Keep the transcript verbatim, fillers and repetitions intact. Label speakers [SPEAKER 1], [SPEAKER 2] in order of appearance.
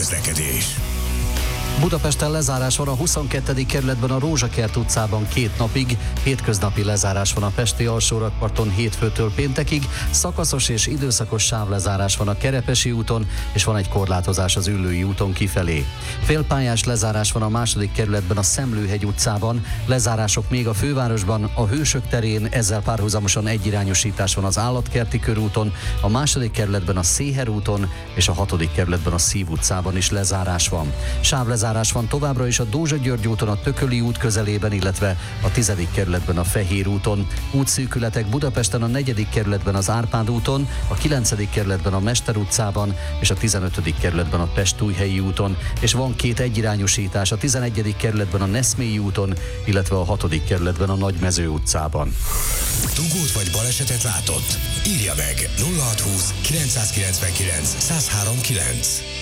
[SPEAKER 1] közlekedés.
[SPEAKER 2] Budapesten lezárás van a huszonkettedik kerületben a Rózsakert utcában két napig, hétköznapi lezárás van a pesti alsórakparton hétfőtől péntekig, szakaszos és időszakos sávlezárás van a Kerepesi úton, és van egy korlátozás az Üllői úton kifelé. Félpályás lezárás van a második kerületben a Szemlőhegy utcában, lezárások még a fővárosban, a Hősök terén, ezzel párhuzamosan egyirányosítás van az Állatkerti körúton, a második kerületben a Széher úton, és a hatodik kerületben a Szív utcában is lezárás van. Sávlezárás van továbbra is a Dózsa-György úton, a Tököli út közelében, illetve a tizedik kerületben a Fehér úton. Útszűkületek Budapesten a negyedik kerületben az Árpád úton, a kilencedik kerületben a Mester utcában és a tizenötödik kerületben a Pest-Újhelyi úton, és van két egyirányosítás a tizenegyedik kerületben a Neszmélyi úton, illetve a hatodik kerületben a Nagymező utcában.
[SPEAKER 1] Dugót vagy balesetet látott? Írja meg nulla hatszázhúsz kilencszázkilencvenkilenc százhárom kilenc.